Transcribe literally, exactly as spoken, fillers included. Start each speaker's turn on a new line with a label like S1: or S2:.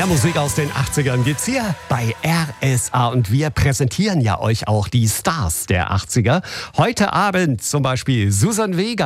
S1: Mehr Musik aus den achtzigern gibt's hier bei R S A und wir präsentieren ja euch auch die Stars der achtziger. Heute Abend zum Beispiel Suzanne Vega.